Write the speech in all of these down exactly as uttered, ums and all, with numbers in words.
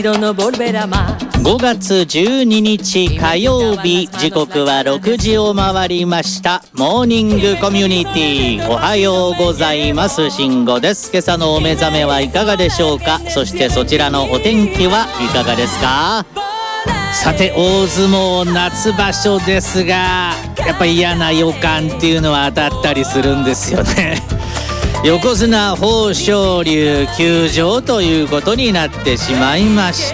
ごがつじゅうににち火曜日、時刻はろくじを回りました。モーニングコミュニティ、おはようございます。慎吾です。今朝のお目覚めはいかがでしょうか。そしてそちらのお天気はいかがですか。さて、大相撲夏場所ですが、やっぱり嫌な予感っていうのは当たったりするんですよね。横綱豊昇龍休場ということになってしまいました。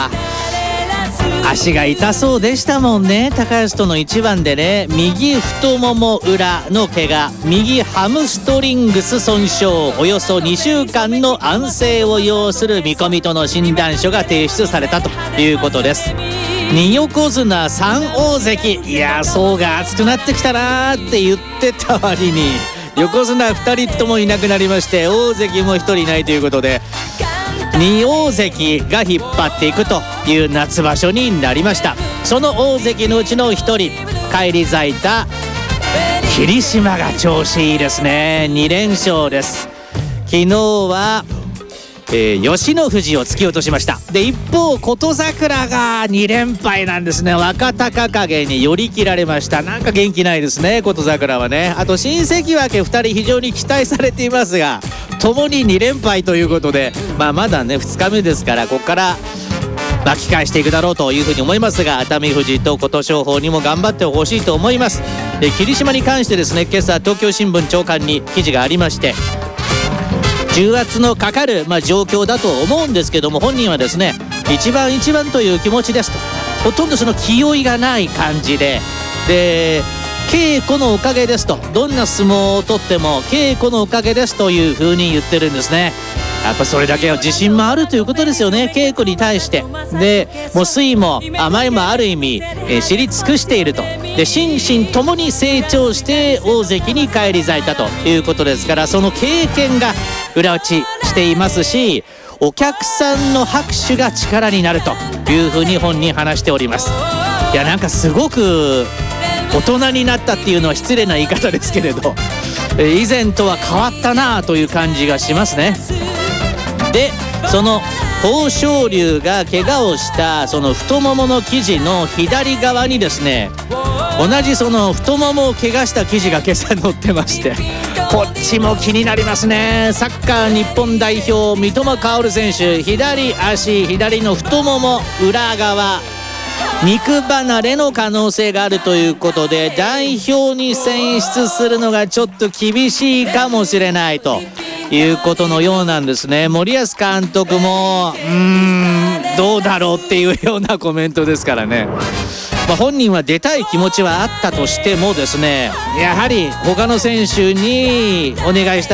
足が痛そうでしたもんね。高安との一番でね、右太もも裏の怪我、右ハムストリングス損傷、およそにしゅうかんの安静を要する見込みとの診断書が提出されたということです。に横綱さん大関、いや層が厚くなってきたなーって言ってた割に横綱ふたりともいなくなりまして、大関もひとりいないということで、に大関が引っ張っていくという夏場所になりました。その大関のうちのひとり、返り咲いた霧島が調子いいですね。に連勝です。昨日はえー、吉野富士を突き落としました。で、一方琴櫻がに連敗なんですね。若隆景に寄り切られました。なんか元気ないですね、琴櫻はね。あと新関脇ふたり非常に期待されていますが、ともにに連敗ということで、まあ、まだねふつかめですから、ここから巻き返していくだろうというふうに思いますが、熱海富士と琴勝峰にも頑張ってほしいと思います。で、霧島に関してですね、今朝東京新聞朝刊に記事がありまして、重圧のかかる、まあ、状況だと思うんですけども、本人はですね、一番一番という気持ちですと、ほとんどその気負いがない感じで、で稽古のおかげですと、どんな相撲をとっても稽古のおかげですというふうに言ってるんですね。やっぱそれだけ自信もあるということですよね、稽古に対して。でもう酸いも甘いもある意味、えー、知り尽くしていると。で心身ともに成長して大関に返り咲いたということですから、その経験が裏打ちしていますし、お客さんの拍手が力になるというふうに本人話しております。いや、なんかすごく大人になったっていうのは失礼な言い方ですけれど、以前とは変わったなという感じがしますね。で、その豊昇龍が怪我をしたその太ももの記事の左側にですね、同じその太ももを怪我した記事が今朝載ってまして、こっちも気になりますね。サッカー日本代表三笘薫選手、左足左の太もも裏側、肉離れの可能性があるということで、代表に選出するのがちょっと厳しいかもしれないということのようなんですね。森保監督もうーんどうだろうっていうようなコメントですからね。まあ、本人は出たい気持ちはあったとしてもですね、やはり他の選手にお願いした